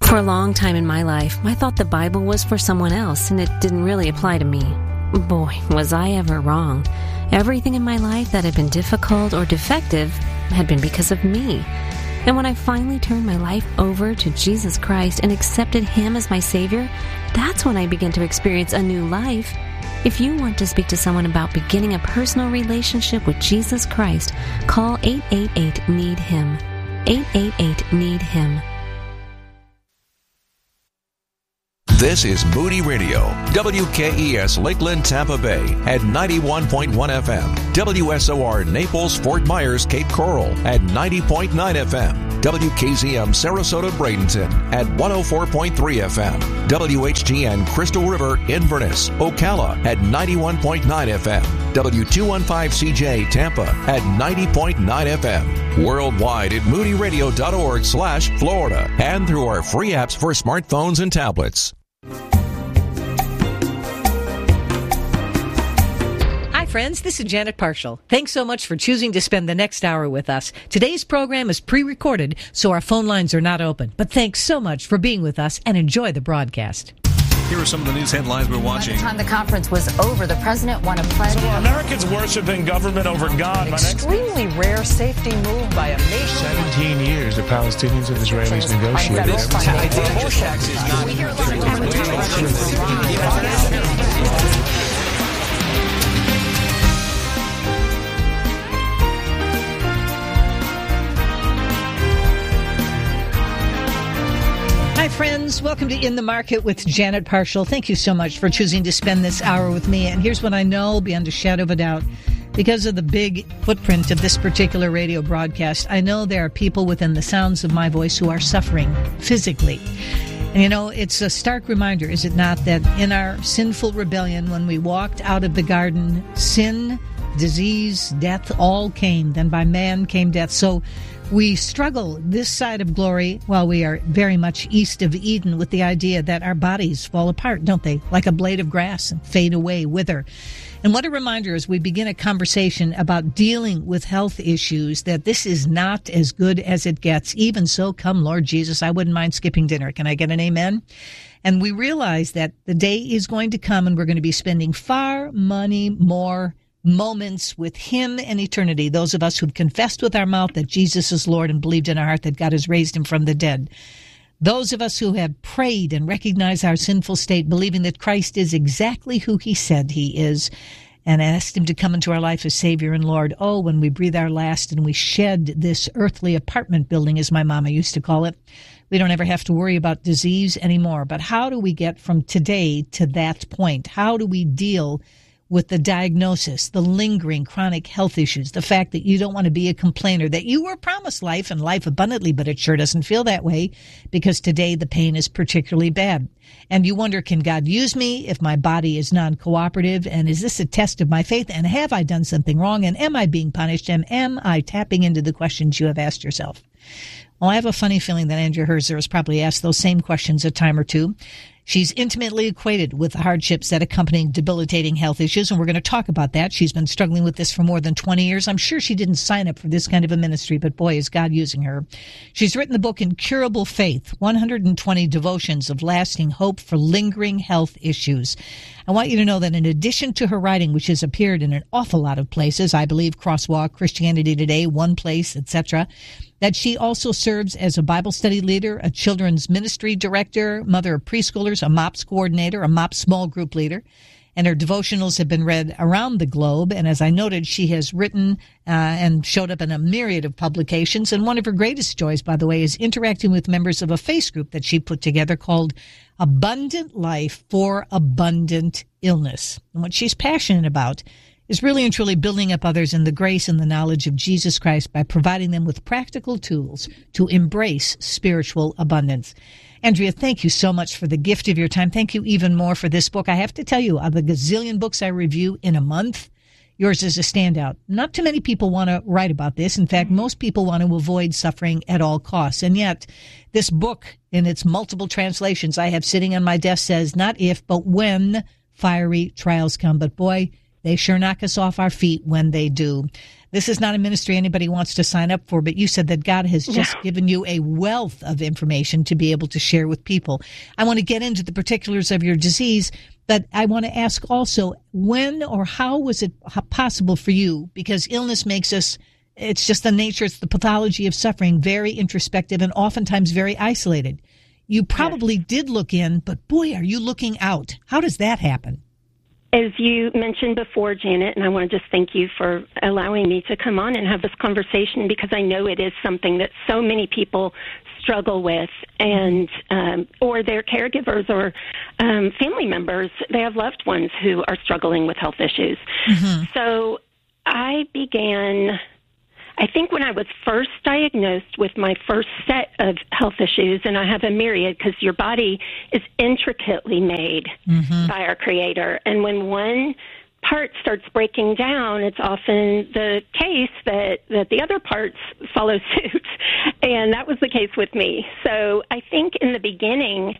For a long time in my life, I thought the Bible was for someone else, and it didn't really apply to me. Boy, was I ever wrong. Everything in my life that had been difficult or defective had been because of me. And when I finally turned my life over to Jesus Christ and accepted Him as my Savior, that's when I began to experience a new life. If you want to speak to someone about beginning a personal relationship with Jesus Christ, call 888-NEED-HIM. 888-NEED-HIM. This is Moody Radio, WKES Lakeland, Tampa Bay at 91.1 FM, WSOR Naples, Fort Myers, Cape Coral at 90.9 FM, WKZM Sarasota, Bradenton at 104.3 FM, WHGN Crystal River, Inverness, Ocala at 91.9 FM, W215CJ Tampa at 90.9 FM, worldwide at moodyradio.org/Florida, and through our free apps for smartphones and tablets. Hi friends, this is Janet Parshall. Thanks so much for choosing to spend the next hour with us. Today's program is pre-recorded, so our phone lines are not open. But thanks so much for being with us and enjoy the broadcast. Here are some of the news headlines we're watching. By the time the conference was over, the president won a pledge. So Americans worshiping government over God. Extremely rare safety move by a nation. 17 years the Palestinians and Israelis negotiated. Hi, friends. Welcome to In the Market with Janet Parshall. Thank you so much for choosing to spend this hour with me. And here's what I know beyond a shadow of a doubt. Because of the big footprint of this particular radio broadcast, I know there are people within the sounds of my voice who are suffering physically. And, you know, it's a stark reminder, is it not, that in our sinful rebellion, when we walked out of the garden, sin, disease, death, all came. Then by man came death. So we struggle this side of glory while we are very much east of Eden with the idea that our bodies fall apart, don't they? Like a blade of grass and fade away, wither. And what a reminder as we begin a conversation about dealing with health issues that this is not as good as it gets. Even so, come Lord Jesus, I wouldn't mind skipping dinner. Can I get an amen? And we realize that the day is going to come and we're going to be spending far more moments with Him in eternity. Those of us who've confessed with our mouth that Jesus is Lord and believed in our heart that God has raised Him from the dead. Those of us who have prayed and recognized our sinful state, believing that Christ is exactly who He said He is, and asked Him to come into our life as Savior and Lord. Oh, when we breathe our last and we shed this earthly apartment building, as my mama used to call it, we don't ever have to worry about disease anymore. But how do we get from today to that point? How do we deal with the diagnosis, the lingering chronic health issues, the fact that you don't want to be a complainer, that you were promised life and life abundantly, but it sure doesn't feel that way because today the pain is particularly bad. And you wonder, can God use me if my body is non-cooperative? And is this a test of my faith? And have I done something wrong? And am I being punished? And am I tapping into the questions you have asked yourself? Well, I have a funny feeling that Andrea Herzer has probably asked those same questions a time or two. She's intimately acquainted with the hardships that accompany debilitating health issues, and we're going to talk about that. She's been struggling with this for more than 20 years. I'm sure she didn't sign up for this kind of a ministry, but boy, is God using her. She's written the book Incurable Faith, 120 Devotions of Lasting Hope for Lingering Health Issues. I want you to know that in addition to her writing, which has appeared in an awful lot of places, I believe Crosswalk, Christianity Today, One Place, etc., that she also serves as a Bible study leader, a children's ministry director, mother of preschoolers, a MOPS coordinator, a MOPS small group leader, and her devotionals have been read around the globe. And as I noted, she has written and showed up in a myriad of publications. And one of her greatest joys, by the way, is interacting with members of a face group that she put together called Abundant Life for Abundant Illness. And what she's passionate about is really and truly building up others in the grace and the knowledge of Jesus Christ by providing them with practical tools to embrace spiritual abundance. Andrea, thank you so much for the gift of your time. Thank you even more for this book. I have to tell you, of the gazillion books I review in a month, yours is a standout. Not too many people want to write about this. In fact, most people want to avoid suffering at all costs. And yet, this book, in its multiple translations I have sitting on my desk, says, not if, but when fiery trials come. But boy, they sure knock us off our feet when they do. This is not a ministry anybody wants to sign up for, but you said that God has just given you a wealth of information to be able to share with people. I want to get into the particulars of your disease, but I want to ask also, when or how was it possible for you? Because illness makes us, it's just the nature, it's the pathology of suffering, very introspective and oftentimes very isolated. You probably did look in, but boy, are you looking out. How does that happen? As you mentioned before, Janet, and I want to just thank you for allowing me to come on and have this conversation, because I know it is something that so many people struggle with, and or their caregivers or family members. They have loved ones who are struggling with health issues. Mm-hmm. So I began, I think, when I was first diagnosed with my first set of health issues, and I have a myriad because your body is intricately made by our Creator. And when one part starts breaking down, it's often the case that the other parts follow suit. And that was the case with me. So I think in the beginning,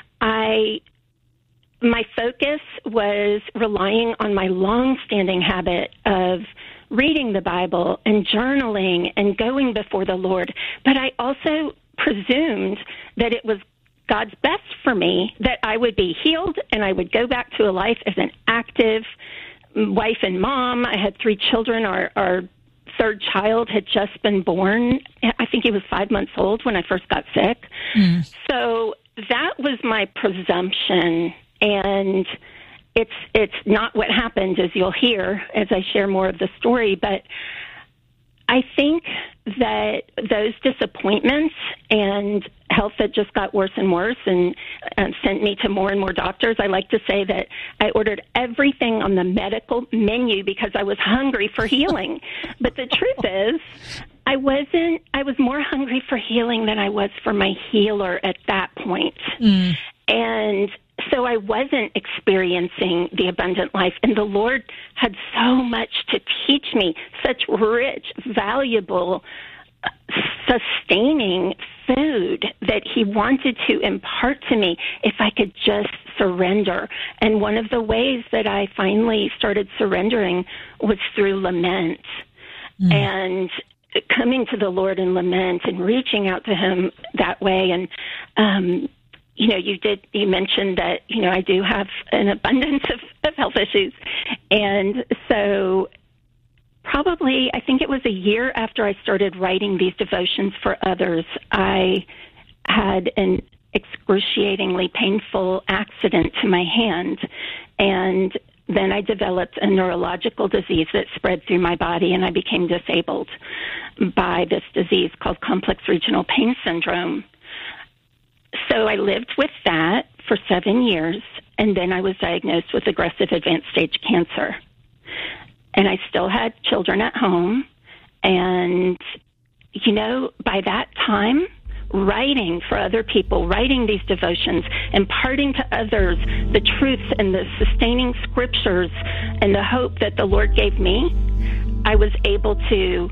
my focus was relying on my long-standing habit of reading the Bible and journaling and going before the Lord. But I also presumed that it was God's best for me, that I would be healed and I would go back to a life as an active wife and mom. I had 3 children. Our third child had just been born. I think he was 5 months old when I first got sick. So that was my presumption, and it's not what happened, as you'll hear as I share more of the story. But I think that those disappointments and health that just got worse and worse and sent me to more and more doctors. I like to say that I ordered everything on the medical menu because I was hungry for healing. But the truth is, I was more hungry for healing than I was for my healer at that point. And so I wasn't experiencing the abundant life. And the Lord had so much to teach me, such rich, valuable, sustaining food that He wanted to impart to me if I could just surrender. And one of the ways that I finally started surrendering was through lament. And coming to the Lord in lament and reaching out to Him that way. And, you mentioned that, I do have an abundance of health issues. And so probably, I think it was a year after I started writing these devotions for others, I had an excruciatingly painful accident to my hand. And then I developed a neurological disease that spread through my body, and I became disabled by this disease called complex regional pain syndrome. So I lived with that for 7 years, and then I was diagnosed with aggressive advanced stage cancer. And I still had children at home. And, by that time, writing for other people, writing these devotions, imparting to others the truths and the sustaining scriptures and the hope that the Lord gave me, I was able to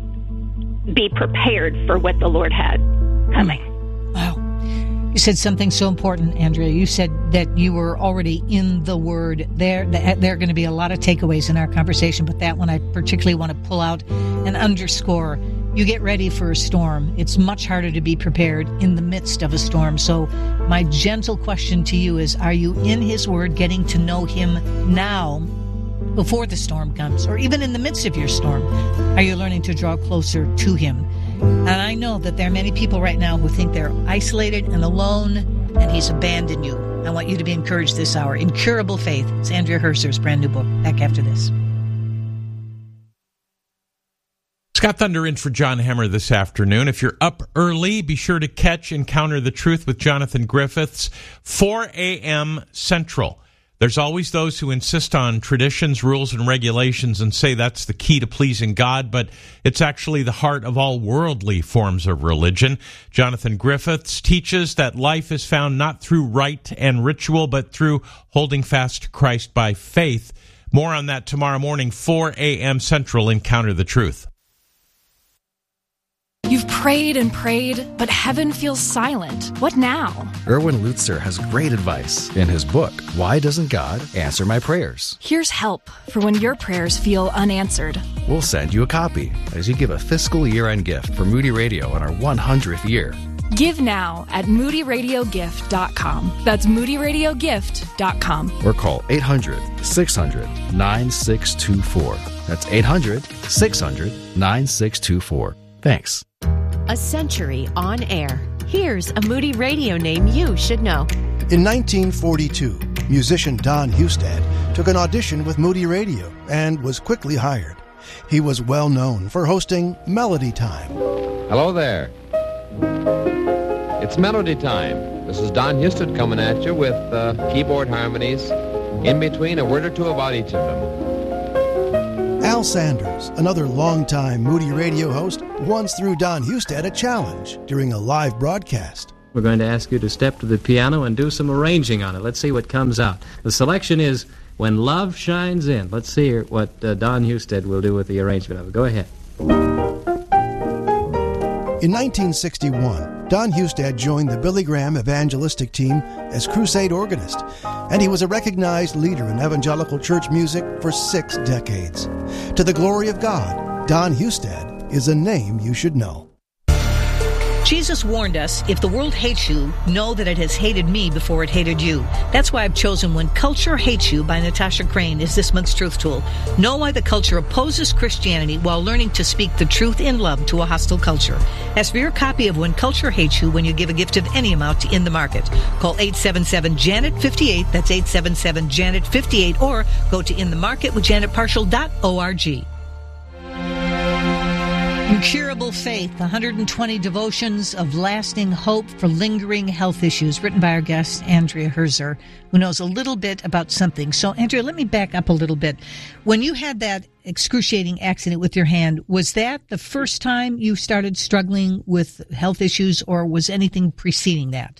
be prepared for what the Lord had coming. Wow. You said something so important, Andrea. You said that you were already in the Word. There are going to be a lot of takeaways in our conversation, but that one I particularly want to pull out and underscore. You get ready for a storm. It's much harder to be prepared in the midst of a storm. So my gentle question to you is, are you in His Word, getting to know Him now before the storm comes, or even in the midst of your storm? Are you learning to draw closer to Him? And I know that there are many people right now who think they're isolated and alone, and He's abandoned you. I want you to be encouraged this hour. Incurable Faith. It's Andrea Herzer's brand new book. Back after this. Scott Thunder in for John Hemmer this afternoon. If you're up early, be sure to catch Encounter the Truth with Jonathan Griffiths, 4 a.m. Central. There's always those who insist on traditions, rules, and regulations and say that's the key to pleasing God, but it's actually the heart of all worldly forms of religion. Jonathan Griffiths teaches that life is found not through rite and ritual, but through holding fast to Christ by faith. More on that tomorrow morning, 4 a.m. Central, Encounter the Truth. You've prayed and prayed, but heaven feels silent. What now? Erwin Lutzer has great advice in his book, Why Doesn't God Answer My Prayers? Here's help for when your prayers feel unanswered. We'll send you a copy as you give a fiscal year-end gift for Moody Radio on our 100th year. Give now at moodyradiogift.com. That's moodyradiogift.com. Or call 800-600-9624. That's 800-600-9624. Thanks. A century on air. Here's a Moody Radio name you should know. In 1942, musician Don Hustad took an audition with Moody Radio and was quickly hired. He was well known for hosting Melody Time. Hello there. It's Melody Time. This is Don Hustad coming at you with keyboard harmonies, in between a word or two about each of them. Al Sanders, another longtime Moody Radio host, once threw Don Hustad a challenge during a live broadcast. We're going to ask you to step to the piano and do some arranging on it. Let's see what comes out. The selection is When Love Shines In. Let's see what Don Hustad will do with the arrangement of it. Go ahead. In 1961, Don Hustad joined the Billy Graham evangelistic team as crusade organist, and he was a recognized leader in evangelical church music for 6 decades. To the glory of God, Don Hustad is a name you should know. Jesus warned us, if the world hates you, know that it has hated me before it hated you. That's why I've chosen When Culture Hates You by Natasha Crane as this month's truth tool. Know why the culture opposes Christianity while learning to speak the truth in love to a hostile culture. Ask for your copy of When Culture Hates You when you give a gift of any amount to In the Market. Call 877-JANET-58, that's 877-JANET-58, or go to inthemarketwithjanetparshall.org. Incurable Faith, 120 Devotions of Lasting Hope for Lingering Health Issues, written by our guest, Andrea Herzer, who knows a little bit about something. So, Andrea, let me back up a little bit. When you had that excruciating accident with your hand, was that the first time you started struggling with health issues, or was anything preceding that?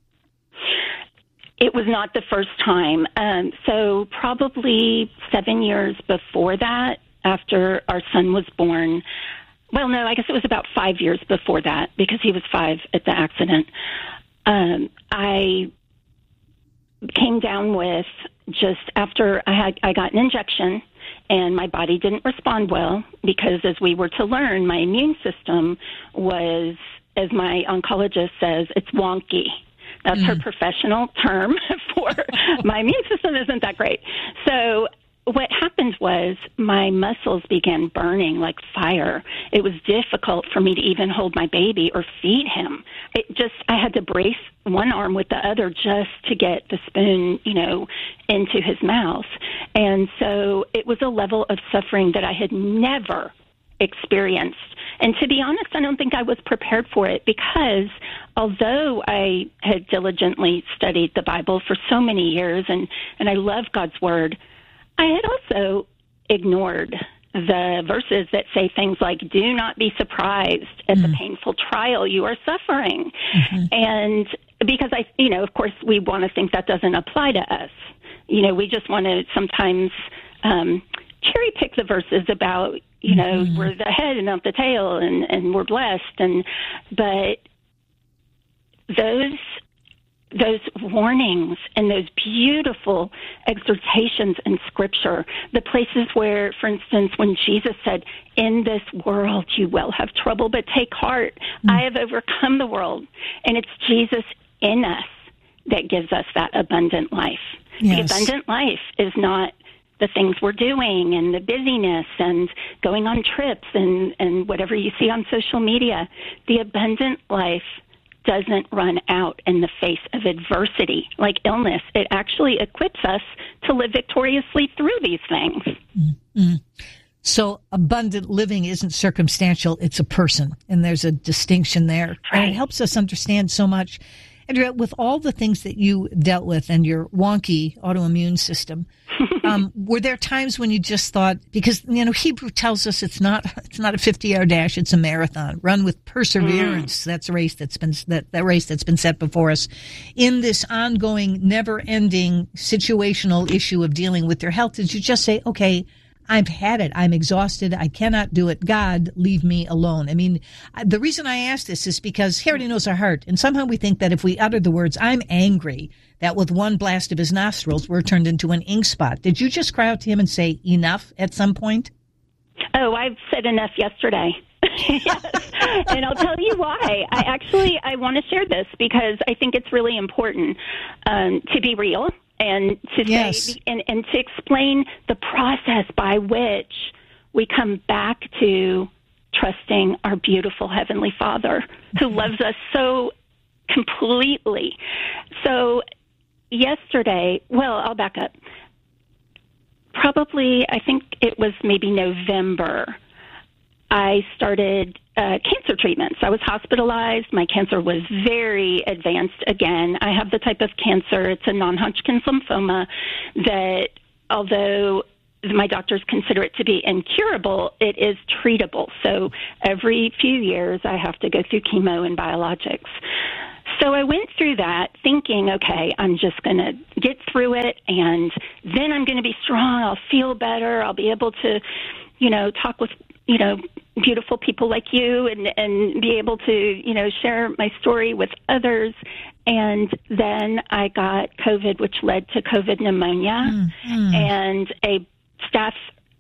It was not the first time. So probably 7 years before that, after our son was born. Well, no, I guess it was about 5 years before that, because he was 5 at the accident. I came down with, just after I got an injection, and my body didn't respond well, because as we were to learn, my immune system was, as my oncologist says, it's wonky. That's her professional term for my immune system isn't that great. So what happened was my muscles began burning like fire. It was difficult for me to even hold my baby or feed him. I had to brace one arm with the other just to get the spoon, into his mouth. And so it was a level of suffering that I had never experienced. And to be honest, I don't think I was prepared for it, because although I had diligently studied the Bible for so many years and I love God's Word, I had also ignored the verses that say things like, do not be surprised at the painful trial you are suffering. And because of course, we want to think that doesn't apply to us. We just want to sometimes cherry pick the verses about, we're the head and not the tail, and we're blessed. But those warnings and those beautiful exhortations in Scripture, the places where, for instance, when Jesus said, in this world you will have trouble, but take heart, I have overcome the world. And it's Jesus in us that gives us that abundant life. Yes. The abundant life is not the things we're doing and the busyness and going on trips and whatever you see on social media. The abundant life doesn't run out in the face of adversity like illness. It actually equips us to live victoriously through these things. Mm-hmm. So abundant living isn't circumstantial, it's a person, and there's a distinction there. Right. And it helps us understand so much. Andrea, with all the things that you dealt with and your wonky autoimmune system, were there times when you just thought, because Hebrew tells us it's not a 50-yard dash, it's a marathon. Run with perseverance. That's a race that's been that race that's been set before us. In this ongoing, never-ending situational issue of dealing with your health, did you just say, okay, I've had it. I'm exhausted. I cannot do it. God, leave me alone. I mean, the reason I ask this is because he already knows our heart. And somehow we think that if we utter the words, I'm angry, that with one blast of his nostrils, we're turned into an ink spot. Did you just cry out to him and say enough at some point? Oh, I've said enough yesterday. Yes. And I'll tell you why. I want to share this because I think it's really important to be real and to say and to explain the process by which we come back to trusting our beautiful Heavenly Father who loves us so completely. So yesterday, well, I'll back up. Probably, I think it was maybe November, I started cancer treatments. I was hospitalized. My cancer was very advanced again. I have the type of cancer, it's a non-Hodgkin's lymphoma, that although my doctors consider it to be incurable, it is treatable. So every few years I have to go through chemo and biologics. So I went through that thinking, okay, I'm just going to get through it, and then I'm going to be strong. I'll feel better. I'll be able to, talk with, beautiful people like you and be able to, share my story with others. And then I got COVID, which led to COVID pneumonia and a strep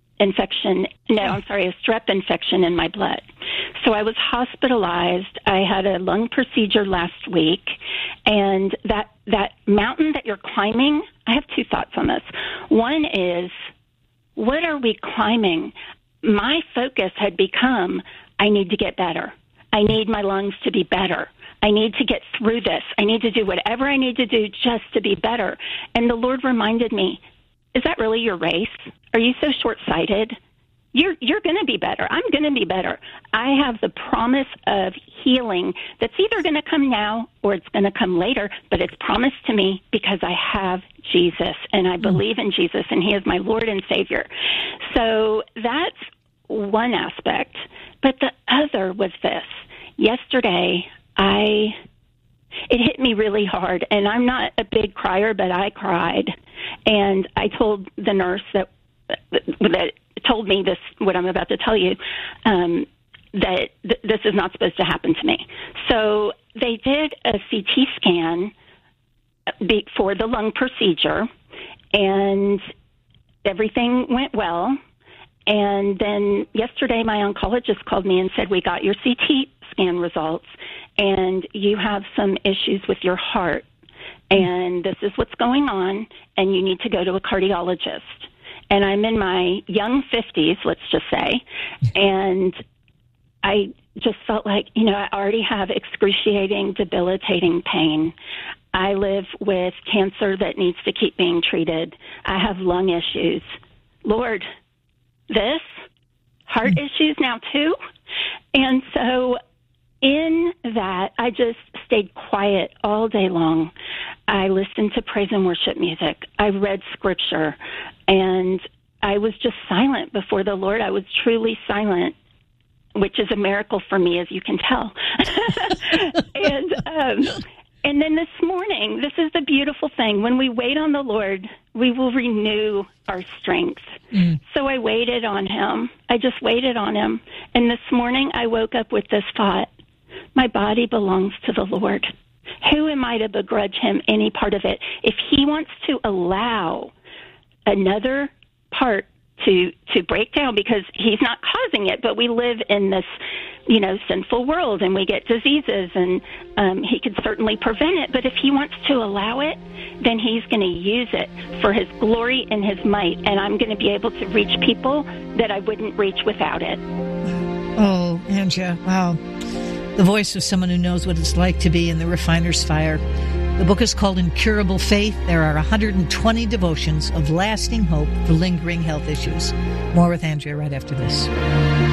infection in my blood. So I was hospitalized. I had a lung procedure last week, and that mountain that you're climbing, I have two thoughts on this. One is, what are we climbing? My focus had become, I need to get better. I need my lungs to be better. I need to get through this. I need to do whatever I need to do just to be better. And the Lord reminded me, is that really your race? Are you so short-sighted? You're going to be better. I'm going to be better. I have the promise of healing that's either going to come now or it's going to come later, but it's promised to me because I have Jesus and I believe in Jesus and he is my Lord and Savior. So that's one aspect. But the other was this. Yesterday, it hit me really hard, and I'm not a big crier, but I cried. And I told the nurse that told me this, what I'm about to tell you, that this is not supposed to happen to me. So they did a CT scan for the lung procedure, and everything went well. And then yesterday my oncologist called me and said, we got your CT scan results, and you have some issues with your heart, and this is what's going on, and you need to go to a cardiologist. And I'm in my young 50s, let's just say, and I just felt like, I already have excruciating, debilitating pain. I live with cancer that needs to keep being treated. I have lung issues. Lord, this, heart issues now too. And so in that, I just stayed quiet all day long. I listened to praise and worship music. I read scripture, and I was just silent before the Lord. I was truly silent, which is a miracle for me, as you can tell. And then this morning, this is the beautiful thing. When we wait on the Lord, we will renew our strength. So I waited on him. I just waited on him. And this morning, I woke up with this thought, my body belongs to the Lord. Who am I to begrudge him any part of it? If he wants to allow another part to break down, because he's not causing it, but we live in this, sinful world, and we get diseases, and he could certainly prevent it. But if he wants to allow it, then he's going to use it for his glory and his might, and I'm going to be able to reach people that I wouldn't reach without it. Oh, Angia, wow. The voice of someone who knows what it's like to be in the refiner's fire. The book is called Incurable Faith. There are 120 devotions of lasting hope for lingering health issues. More with Andrea right after this.